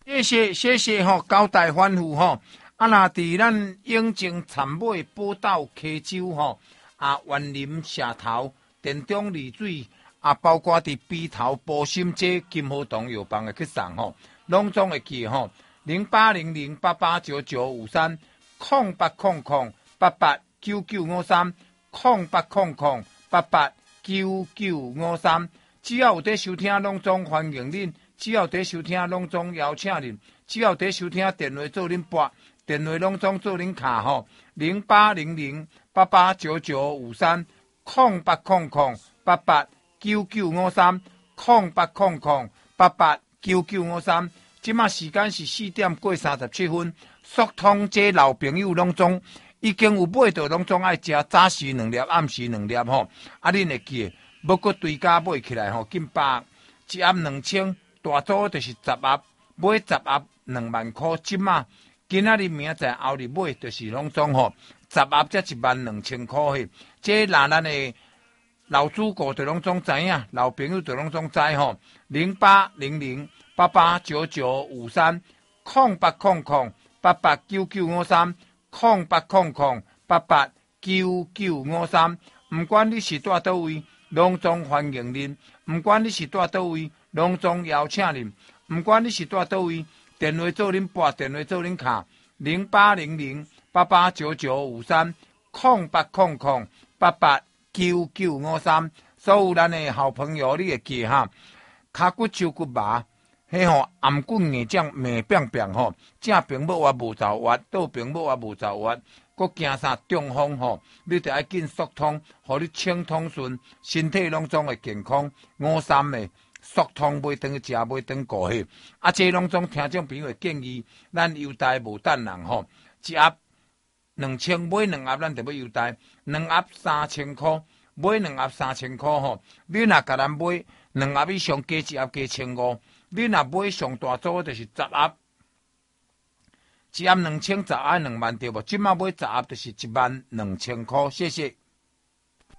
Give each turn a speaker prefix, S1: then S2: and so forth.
S1: 谢谢吼，交代吩咐吼。啊，那伫咱永靖田尾宝岛溪州吼，园林社头、田中丽水，包括伫鼻头波心街、金河洞药房的去送吼，拢总会记吼，0800889953 0800889953 0800889953，只要有在收听，拢总欢迎恁。只要在收听，拢总邀请恁；只要在收听，电话做恁拨，电话拢总做恁卡吼，0800889953 0800889953 0800889953。即马时间是4点过37分，速通这老朋友拢总已经有买到，拢总爱食早时2粒，暗时2粒吼。恁会记，要搁追加买起来吼，金巴一盒2000。大组就是10盒，买10盒2万块。即马今仔日明仔后日买就是拢总吼10盒才12000块嘿。这若咱的老主顾就拢总知影，老朋友就拢总知吼。0800889953 0800889953 0800889953。唔管你是住倒位，拢总欢迎恁；唔管你是住倒位，拢总邀请恁。唔管你是住倒位，电话做恁拨，电话做恁卡，0800889953 0800889953。所有咱的好朋友，你会记哈？骹骨手骨麻，迄吼颔骨硬胀面扁扁吼，正平要活无走活，倒平要活无走活。搁惊啥中风吼？你得爱紧速通，互你清通顺，身体拢总会健康。53的速通买当食，买当顾迄。这拢总听众朋友建议，咱优待无等人吼，一盒2000买2盒，咱就要优待2盒3000块，买2盒3000块吼。你若甲咱买2盒以上加一盒加1500，你若买上大组就是10盒。一盒2000，10盒2万对无？即马买10盒就是12000块，谢谢。